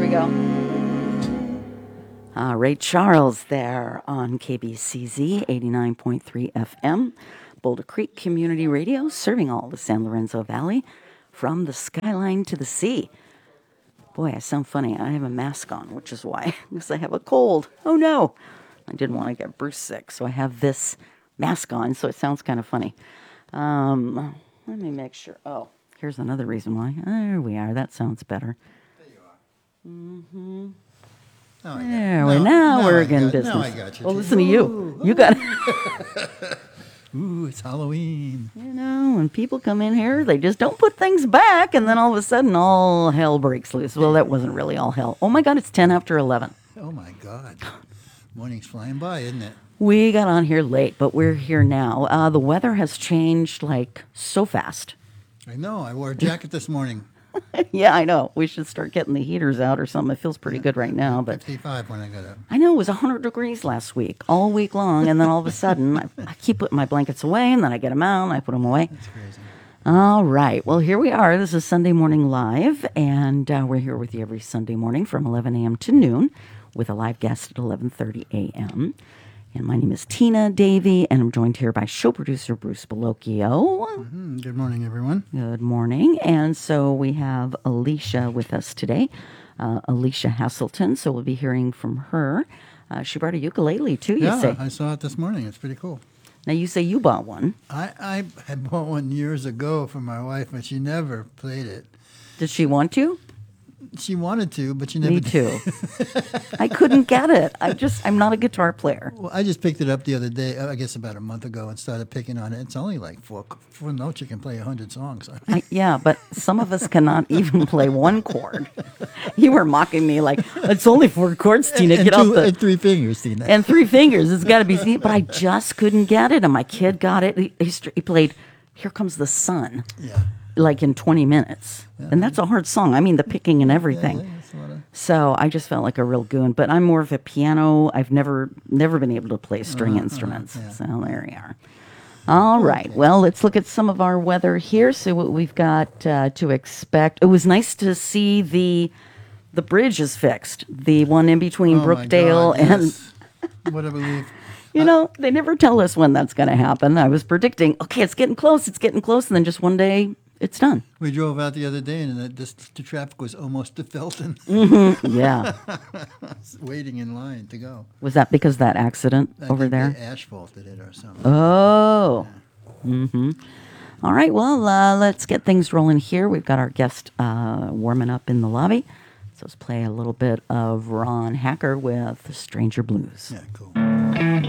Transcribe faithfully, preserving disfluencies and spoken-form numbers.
go. Uh, Ray Charles there on K B C Z eighty-nine point three F M, Boulder Creek Community Radio, serving all the San Lorenzo Valley from the skyline to the sea. Boy, I sound funny. I have a mask on, which is why, because I have a cold. Oh no, I didn't want to get Bruce sick, so I have this mask on, so it sounds kind of funny. Um, let me make sure. Oh, here's another reason why. There we are. That sounds better. There you are. Mm-hmm. Now I There got, we now, now, now we're I in got, business. Now I got you. Well, too. listen to you. Ooh, You got Ooh, it's Halloween. You know, when people come in here, they just don't put things back, and then all of a sudden, all hell breaks loose. Well, that wasn't really all hell. Oh my God, it's ten after eleven. Oh my God. Morning's flying by, isn't it? We got on here late, but we're here now. Uh, the weather has changed like so fast. I know. I wore a jacket this morning. Yeah, I know. We should start getting the heaters out or something. It feels pretty good right now, but fifty-five when I got up. I know it was one hundred degrees last week, all week long, and then all of a sudden, I, I keep putting my blankets away, and then I get them out, and I put them away. That's crazy. All right. Well, here we are. This is Sunday Morning Live, and uh, we're here with you every Sunday morning from eleven a.m. to noon with a live guest at eleven thirty a.m. And my name is Tina Davey, and I'm joined here by show producer Bruce Bellocchio. Mm-hmm. Good morning, everyone. Good morning. And so we have Alicia with us today, uh, Alicia Hasselton. So we'll be hearing from her. Uh, she brought a ukulele, too, you yeah, say. I saw it this morning. It's pretty cool. Now, you say you bought one. I, I had bought one years ago for my wife, but she never played it. Did she want to? She wanted to, but she never Me did. too. I couldn't get it. I just, I'm not a guitar player. Well, I just picked it up the other day, I guess about a month ago, and started picking on it. It's only like four, four notes. You can play a hundred songs. I, yeah, but some of us cannot even play one chord. You were mocking me like, it's only four chords, Tina. and, Get two, off the... and three fingers, Tina. And three fingers. It's got to be... But I just couldn't get it, and my kid got it. He, he, he played Here Comes the Sun, yeah. like in twenty minutes. Yeah. And that's a hard song. I mean, the picking and everything. Yeah, yeah, sort of. So I just felt like a real goon. But I'm more of a piano. I've never never been able to play string uh, instruments. Uh, yeah. So there you are. All right. Okay. Well, let's look at some of our weather here. So what we've got uh, to expect. It was nice to see the the bridge is fixed. The one in between oh Brookdale God, yes. and. What a relief. You know, they never tell us when that's going to happen. I was predicting, okay, it's getting close, it's getting close, and then just one day, it's done. We drove out the other day, and the, this, the traffic was almost to Felton. Mm-hmm. Yeah. Waiting in line to go. Was that because of that accident I over think there? They asphalted it or something. Oh. Yeah. Mm-hmm. All right, well, uh, let's get things rolling here. We've got our guest uh, warming up in the lobby. So let's play a little bit of Ron Hacker with Stranger Blues. Yeah, cool.